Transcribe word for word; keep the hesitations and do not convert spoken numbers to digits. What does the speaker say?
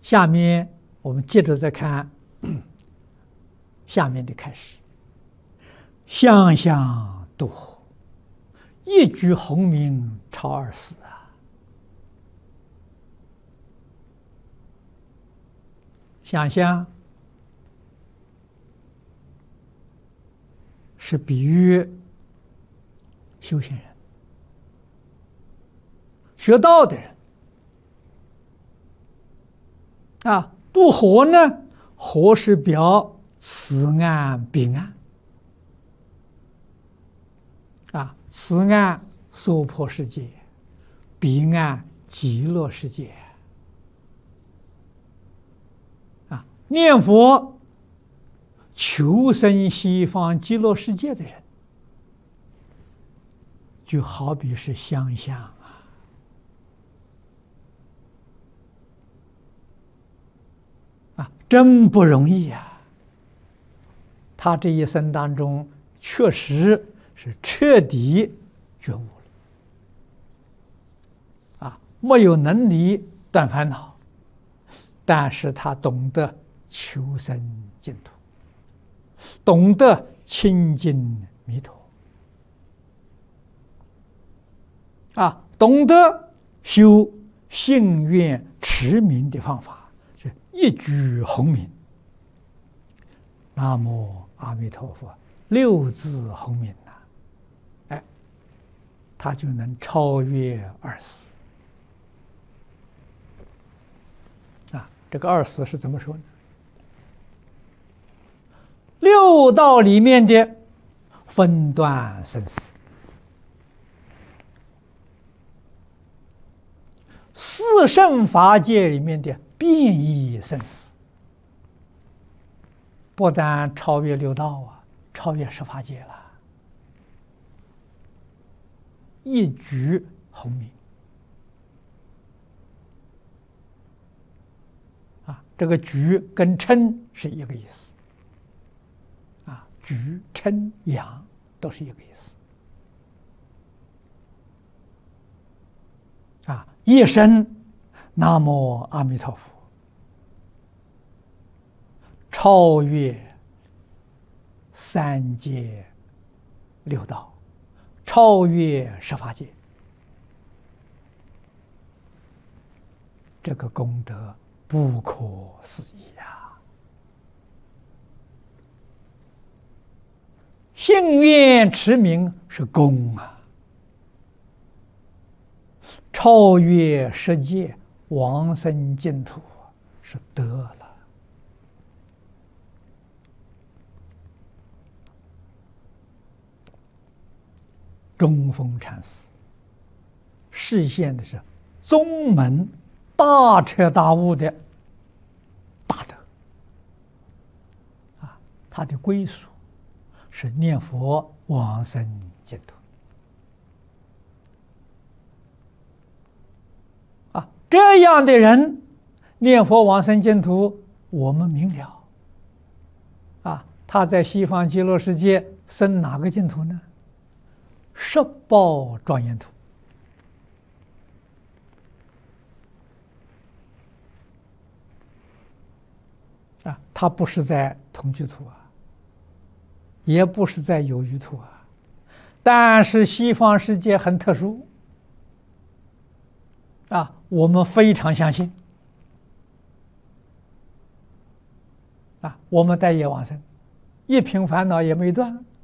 下面我们接着再看下面的开始。相向渡河，一举鸿名超二世啊！想象是比喻修行人、学道的人啊。渡河呢，河是表此岸彼岸啊，此岸娑婆世界，彼岸极乐世界啊。念佛求生西方极乐世界的人，就好比是相向啊，啊，真不容易呀！他这一生当中，确实是彻底觉悟了，啊，没有能力断烦恼，但是他懂得求生净土，懂得亲近弥陀，啊，懂得修信愿持名的方法，是一举鸿名。南无阿弥陀佛，六字鸿名呐，哎，他就能超越二死啊。这个二死是怎么说呢？六道里面的分段生死，四圣法界里面的变异生死，不但超越六道啊，超越十法界了，一举鸿名啊。这个举跟称是一个意思啊，举称扬都是一个意思啊。一声南无阿弥陀佛，超越三界六道，超越十法界，这个功德不可思议啊！信愿持名是功啊，超越十界往生净土是德了。中峰禅师示现的是宗门大彻大悟的大德啊，他的归属是念佛往生净土啊。这样的人念佛往生净土，我们明了啊。他在西方极乐世界生哪个净土呢？十报庄严土啊，它不是在同居土啊，也不是在有余土啊，但是西方世界很特殊啊，我们非常相信啊，我们待业往生，一品烦恼也没断，